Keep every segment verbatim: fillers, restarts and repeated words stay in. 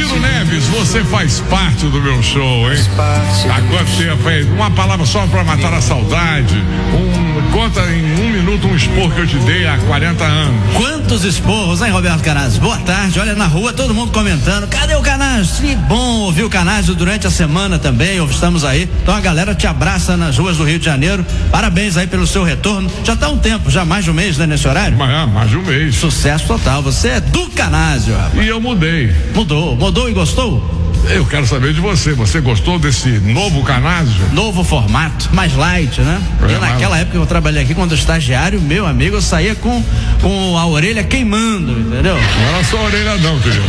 Ciro Neves, você faz parte do meu show, hein? Há quanto tempo, hein? Uma palavra só pra matar a saudade. Um, conta em um minuto um esporro que eu te dei há quarenta anos. Quantos esporros, hein, Roberto Canazzo? Boa tarde, olha na rua, todo mundo comentando. Cadê o Canazzo? Que bom ouvir o Canazzo durante a semana também, estamos aí. Então a galera te abraça nas ruas do Rio de Janeiro. Parabéns aí pelo seu retorno. Já tá um tempo, já mais de um mês, né, nesse horário? Mais, mais de um mês. Sucesso total, você é do Canazzo, rapaz. E eu mudei. Mudou, mudou e gostou? Eu quero saber de você, você gostou desse novo Canazzo? Novo formato, mais light, né? É, e naquela mas... época que eu trabalhei aqui, quando estagiário, meu amigo, eu saía com, com a orelha queimando, entendeu? Não era só a orelha não, querido.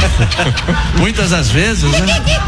Muitas das vezes, né?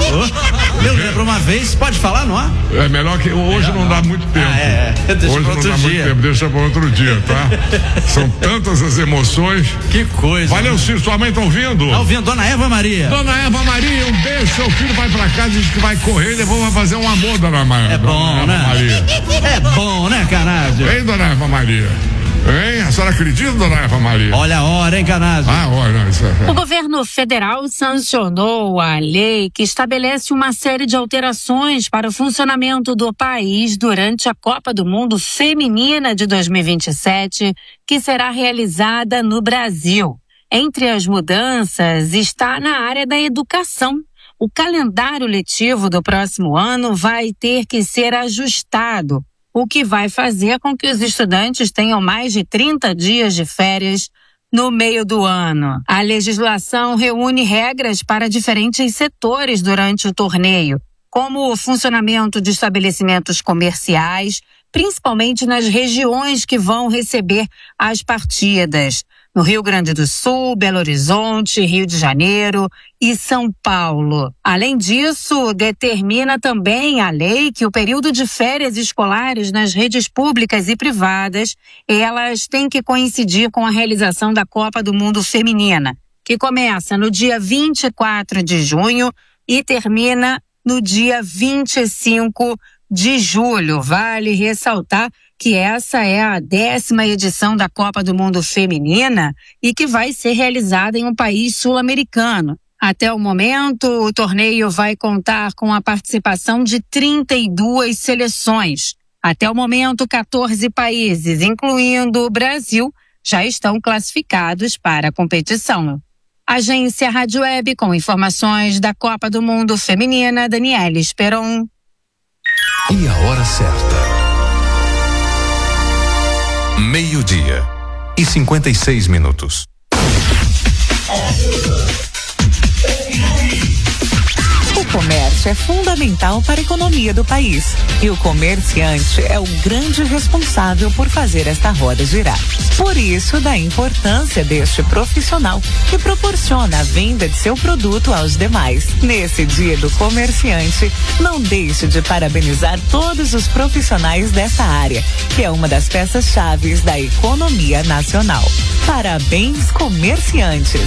Oh, eu lembro uma vez, pode falar, não há? É melhor que, hoje melhor não, não dá muito tempo. Ah, é, é. Deixa hoje não dá dia. muito tempo, deixa para outro dia, tá? São tantas as emoções. Que coisa. Valeu, Ciro, sua mãe tá ouvindo? Tá ouvindo, Dona Eva Maria. Dona Eva Maria, um beijo. Seu filho vai pra casa, diz que vai correr e depois vai fazer um amor, Dona Maria. É bom, né? Maria. É bom, né, Canazzo? Hein, Dona Eva Maria? Hein? A senhora acredita, Dona Eva Maria? Olha a hora, hein, Canazzo? Ah, olha, isso é... O governo federal sancionou a lei que estabelece uma série de alterações para o funcionamento do país durante a Copa do Mundo Feminina de dois mil e vinte e sete, que será realizada no Brasil. Entre as mudanças está na área da educação. O calendário letivo do próximo ano vai ter que ser ajustado, o que vai fazer com que os estudantes tenham mais de trinta dias de férias no meio do ano. A legislação reúne regras para diferentes setores durante o torneio, como o funcionamento de estabelecimentos comerciais, principalmente nas regiões que vão receber as partidas. No Rio Grande do Sul, Belo Horizonte, Rio de Janeiro e São Paulo. Além disso, determina também a lei que o período de férias escolares nas redes públicas e privadas, elas têm que coincidir com a realização da Copa do Mundo Feminina, que começa no dia vinte e quatro de junho e termina no dia vinte e cinco de julho. Vale ressaltar que essa é a décima edição da Copa do Mundo Feminina e que vai ser realizada em um país sul-americano. Até o momento, o torneio vai contar com a participação de trinta e duas seleções. Até o momento, quatorze países, incluindo o Brasil, já estão classificados para a competição. Agência Rádio Web, com informações da Copa do Mundo Feminina, Daniela Esperon. E a hora certa. Meio-dia e cinquenta e seis minutos. O comércio é fundamental para a economia do país e o comerciante é o grande responsável por fazer esta roda girar. Por isso, da importância deste profissional que proporciona a venda de seu produto aos demais. Nesse Dia do Comerciante, não deixe de parabenizar todos os profissionais dessa área, que é uma das peças-chave da economia nacional. Parabéns, comerciantes!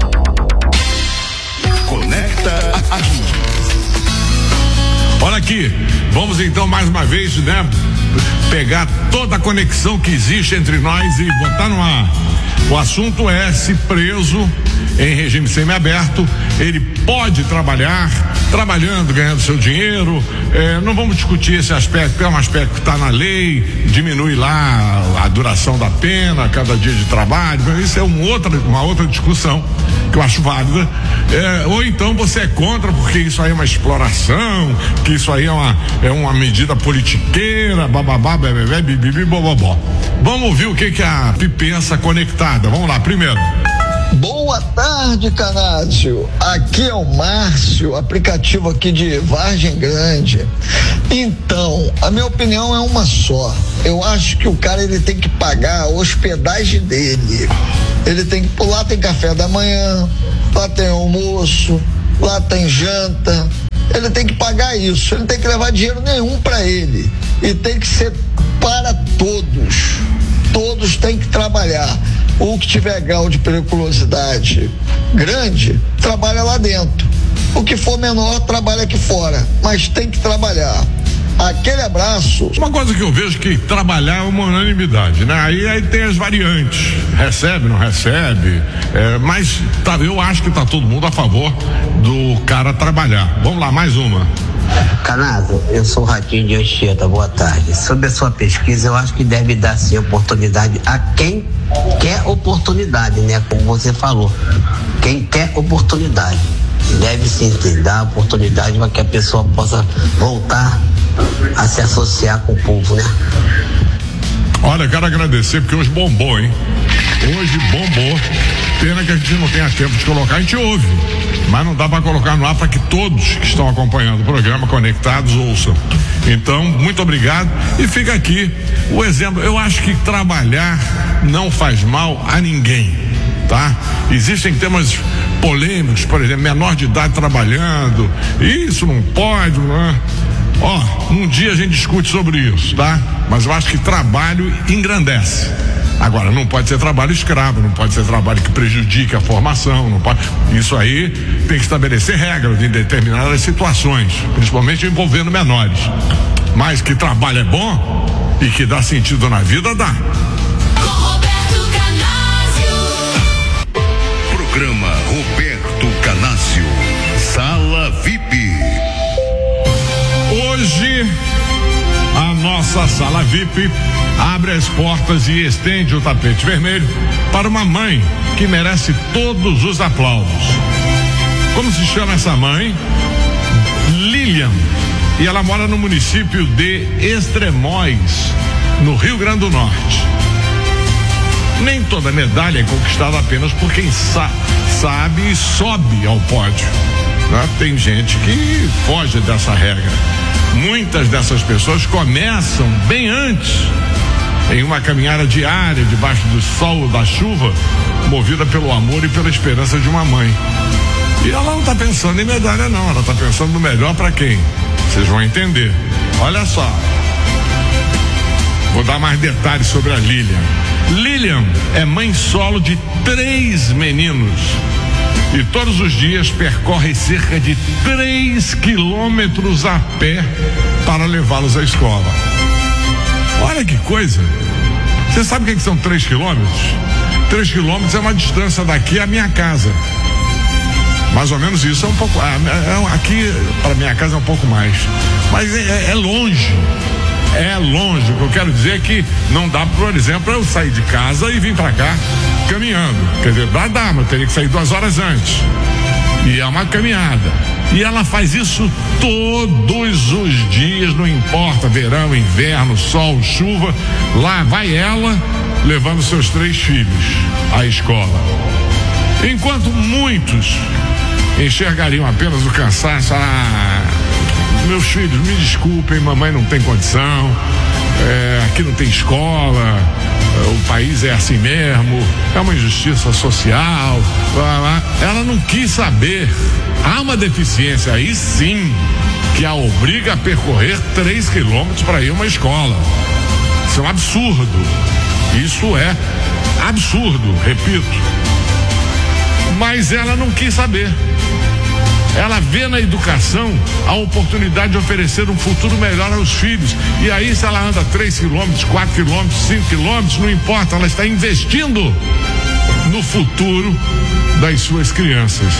Conecta aqui. Olha aqui, vamos então mais uma vez, né, pegar toda a conexão que existe entre nós e botar no ar. O assunto é se preso em regime semiaberto, ele pode trabalhar, trabalhando, ganhando seu dinheiro. É, não vamos discutir esse aspecto, é um aspecto que está na lei, diminui lá a duração da pena, cada dia de trabalho. Isso é um outra, uma outra discussão que eu acho válida. É, ou então você é contra porque isso aí é uma exploração, que isso aí é uma, é uma medida politiqueira, bababá, bebê, bibibi, bobobó. Vamos ouvir o que que a Pi pensa conectada. Vamos lá, primeiro. Boa tarde, Canazzo. Aqui é o Márcio, aplicativo aqui de Vargem Grande. Então, a minha opinião é uma só. Eu acho que o cara ele tem que pagar a hospedagem dele. Ele tem que lá tem café da manhã, lá tem almoço, lá tem janta. Ele tem que pagar isso. Ele tem que levar dinheiro nenhum para ele. E tem que ser para todos. Todos têm que trabalhar. O que tiver grau de periculosidade grande, trabalha lá dentro. O que for menor, trabalha aqui fora. Mas tem que trabalhar. Aquele abraço. Uma coisa que eu vejo que trabalhar é uma unanimidade, né? Aí, aí tem as variantes, recebe, não recebe, é, mas tá, eu acho que tá todo mundo a favor do cara trabalhar. Vamos lá, mais uma. Canazo, eu sou o Ratinho de Anchieta, boa tarde. Sobre a sua pesquisa, eu acho que deve dar sim oportunidade a quem quer oportunidade, né? Como você falou, quem quer oportunidade. Deve sim dar oportunidade para que a pessoa possa voltar a se associar com o povo, né? Olha, quero agradecer porque hoje bombou, hein? Hoje bombou. Pena que a gente não tenha tempo de colocar, a gente ouve, mas não dá para colocar no ar para que todos que estão acompanhando o programa, conectados, ouçam. Então, muito obrigado e fica aqui o exemplo. Eu acho que trabalhar não faz mal a ninguém, tá? Existem temas polêmicos, por exemplo, menor de idade trabalhando, isso não pode, não é? Ó, um dia a gente discute sobre isso, tá? Mas eu acho que trabalho engrandece. Agora, não pode ser trabalho escravo, não pode ser trabalho que prejudique a formação, não pode. Isso aí tem que estabelecer regras em determinadas situações, principalmente envolvendo menores. Mas que trabalho é bom e que dá sentido na vida, dá. Programa Roberto Canásio, Sala V I P. Hoje, a nossa Sala V I P abre as portas e estende o tapete vermelho para uma mãe que merece todos os aplausos. Como se chama essa mãe? Lilian. E ela mora no município de Extremóis, no Rio Grande do Norte. Nem toda medalha é conquistada apenas por quem sa- sabe e sobe ao pódio, né? Tem gente que foge dessa regra. Muitas dessas pessoas começam bem antes, em uma caminhada diária, debaixo do sol ou da chuva, movida pelo amor e pela esperança de uma mãe. E ela não está pensando em medalha, não, ela está pensando no melhor para quem? Vocês vão entender. Olha só. Vou dar mais detalhes sobre a Lilian. Lilian é mãe solo de três meninos e todos os dias percorre cerca de três quilômetros a pé para levá-los à escola. Olha que coisa! Você sabe o que, que são três quilômetros? Três quilômetros é uma distância daqui à minha casa. Mais ou menos isso, é um pouco. É, aqui para minha casa é um pouco mais. Mas é, é longe. É longe. O que eu quero dizer é que não dá, por exemplo, eu sair de casa e vir para cá caminhando. Quer dizer, dá, dá, mas eu teria que sair duas horas antes. E é uma caminhada. E ela faz isso todos os dias, não importa, verão, inverno, sol, chuva. Lá vai ela levando seus três filhos à escola. Enquanto muitos enxergariam apenas o cansaço, ah, meus filhos, me desculpem, mamãe não tem condição, é, aqui não tem escola, o país é assim mesmo, é uma injustiça social. Blá, blá. Ela não quis saber. Há uma deficiência aí sim que a obriga a percorrer três quilômetros para ir a uma escola. Isso é um absurdo. Isso é absurdo, repito. Mas ela não quis saber. Ela vê na educação a oportunidade de oferecer um futuro melhor aos filhos. E aí, se ela anda três quilômetros, quatro quilômetros, cinco quilômetros, não importa, ela está investindo no futuro das suas crianças.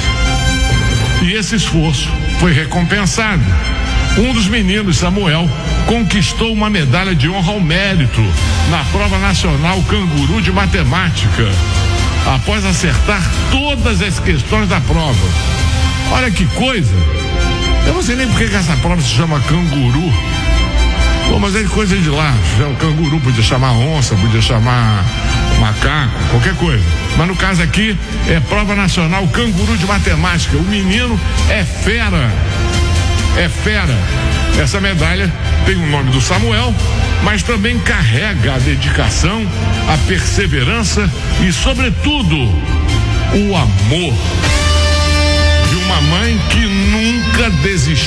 E esse esforço foi recompensado. Um dos meninos, Samuel, conquistou uma medalha de honra ao mérito na prova nacional Canguru de matemática, após acertar todas as questões da prova. Olha que coisa! Eu não sei nem por que essa prova se chama canguru. Pô, mas é coisa de lá. Canguru podia chamar onça, podia chamar macaco, qualquer coisa. Mas no caso aqui é prova nacional Canguru de matemática. O menino é fera. É fera. Essa medalha tem o nome do Samuel, mas também carrega a dedicação, a perseverança e, sobretudo, o amor de uma mãe que nunca desistiu